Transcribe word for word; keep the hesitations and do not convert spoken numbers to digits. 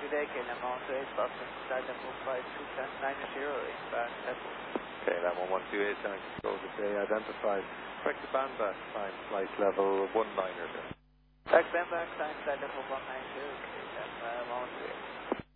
today, K L M one two eight, Boston, start level five two ten nine zero, inbound level. K L M one one two eight, San Francisco today, identified. Correct the bandback time, flight level one nine zero. Back bandback time, flight level one nine zero, K L M one two eight.